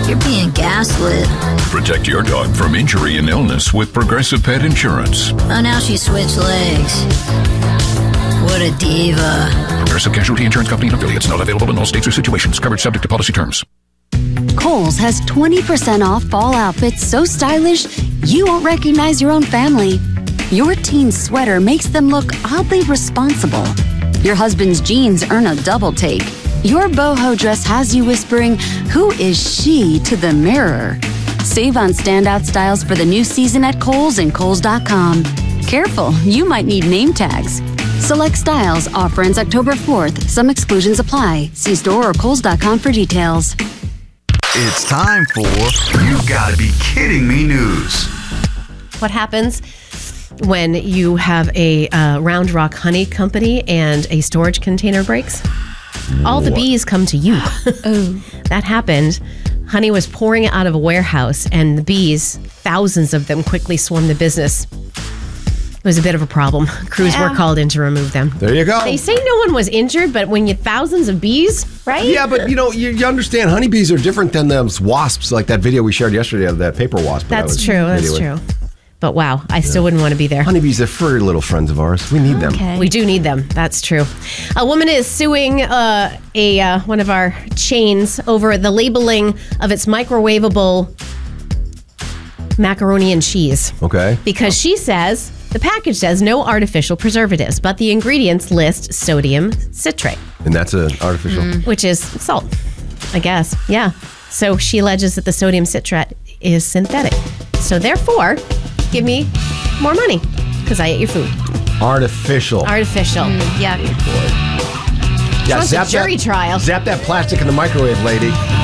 You're being gaslit. Protect your dog from injury and illness with Progressive Pet Insurance. Oh, now she switched legs. What a diva. Progressive Casualty Insurance Company and affiliates. Not available in all states or situations. Coverage subject to policy terms. Kohl's has 20% off fall outfits so stylish you won't recognize your own family. Your teen's sweater makes them look oddly responsible. Your husband's jeans earn a double take. Your boho dress has you whispering, "Who is she?" to the mirror. Save on standout styles for the new season at Kohl's and Kohl's.com. Careful, you might need name tags. Select styles. Offer ends October 4th. Some exclusions apply. See store or Kohl's.com for details. It's time for You Gotta Be Kidding Me news. What happens when you have a Round Rock honey company and a storage container breaks? All the bees come to you. Oh. That happened. Honey was pouring out of a warehouse, and the bees, thousands of them, quickly swarmed the business. It was a bit of a problem. Crews were called in to remove them. There you go. They say no one was injured, but when you thousands of bees, right? Yeah, but you understand honeybees are different than those wasps, like that video we shared yesterday of that paper wasp. That's true. That's true. But wow, I still wouldn't want to be there. Honeybees, they're furry little friends of ours. We need them. We do need them. That's true. A woman is suing one of our chains over the labeling of its microwavable macaroni and cheese. Okay. Because she says the package says no artificial preservatives, but the ingredients list sodium citrate. And that's an artificial? Which is salt, I guess. Yeah. So she alleges that the sodium citrate is synthetic. So therefore, give me more money because I ate your food. Artificial. Yeah. Yeah, Jury trial. Zap that plastic in the microwave, lady.